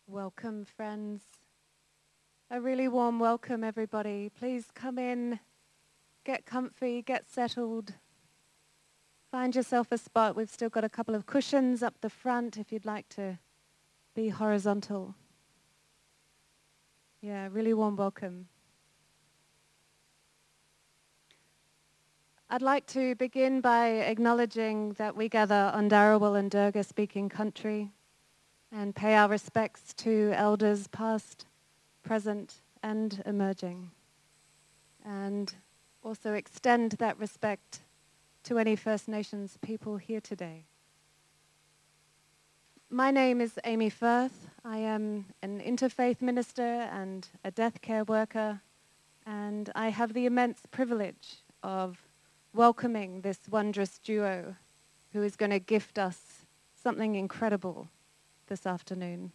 Welcome, friends. A really warm welcome, everybody. Please come in, get comfy, get settled. Find yourself a spot. We've still got a couple of cushions up the front if you'd like to be horizontal. Yeah, really warm welcome. I'd like to begin by acknowledging that we gather on Darawal and Durga speaking country and pay our respects to elders past, present, and emerging. And also extend that respect to any First Nations people here today. My name is Amy Firth. I am an interfaith minister and a death care worker, and I have the immense privilege of welcoming this wondrous duo who is going to gift us something incredible this afternoon.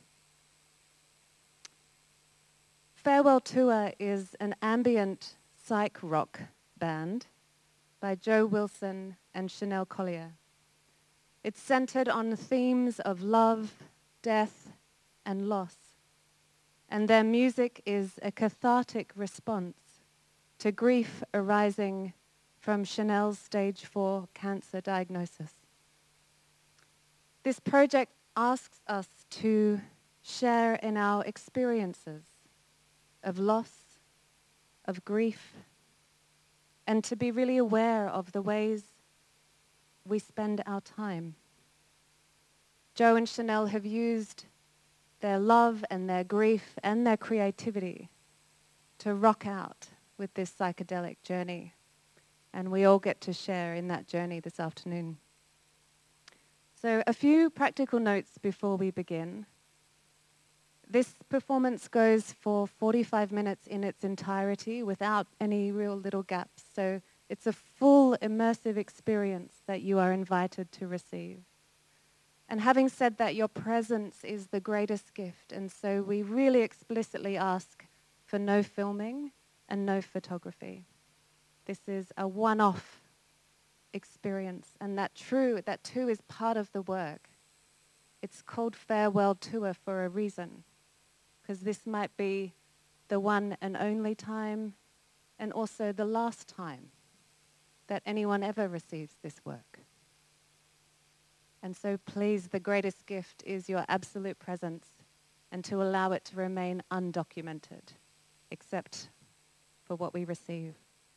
Farewell Tour is an ambient psych rock band by Joe Wilson and Chanel Collier. It's centered on themes of love, death, and loss. And their music is a cathartic response to grief arising from Chanel's stage 4 cancer diagnosis. This project asks us to share in our experiences of loss, of grief, and to be really aware of the ways we spend our time. Joe and Chanel have used their love and their grief and their creativity to rock out with this psychedelic journey. And we all get to share in that journey this afternoon. So a few practical notes before we begin. This performance goes for 45 minutes in its entirety without any real little gaps. So it's a full immersive experience that you are invited to receive. And having said that, your presence is the greatest gift. And so we really explicitly ask for no filming and no photography. This is a one-off experience. And that too is part of the work. It's called Farewell Tour for a reason, because this might be the one and only time and also the last time that anyone ever receives this work. And so please, the greatest gift is your absolute presence and to allow it to remain undocumented, except for what we receive.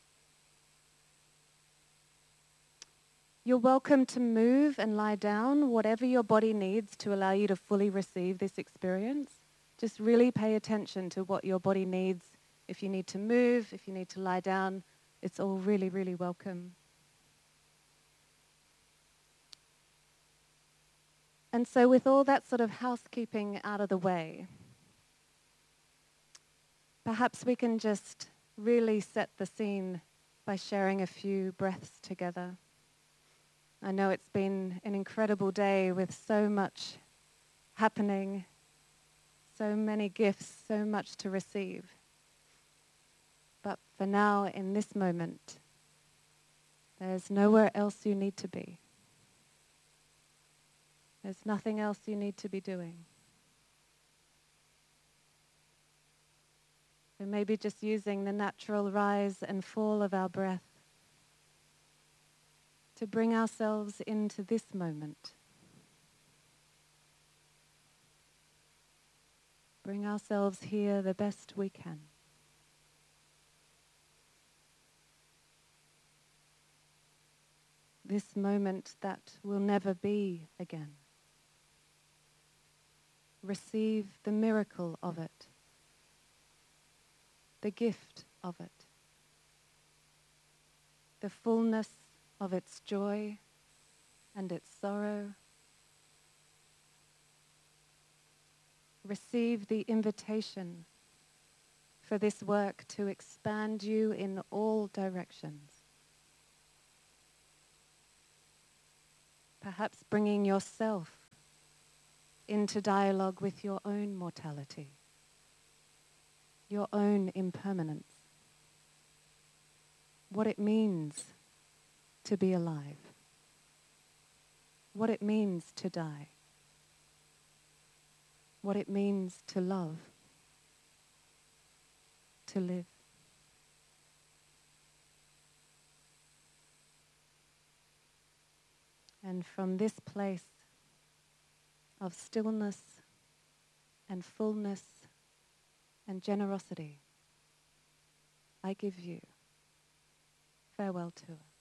You're welcome to move and lie down, whatever your body needs to allow you to fully receive this experience. Just really pay attention to what your body needs. If you need to move, if you need to lie down, it's all really, really welcome. And so with all that sort of housekeeping out of the way, perhaps we can just really set the scene by sharing a few breaths together. I know it's been an incredible day with so much happening, so many gifts, so much to receive. But for now, in this moment, there's nowhere else you need to be. There's nothing else you need to be doing. So maybe just using the natural rise and fall of our breath to bring ourselves into this moment. Bring ourselves here the best we can. This moment that will never be again. Receive the miracle of it, the gift of it, the fullness of its joy and its sorrow. Receive the invitation for this work to expand you in all directions. Perhaps bringing yourself into dialogue with your own mortality, your own impermanence, what it means to be alive, what it means to die, what it means to love, to live. And from this place of stillness and fullness and generosity, I give you farewell tour.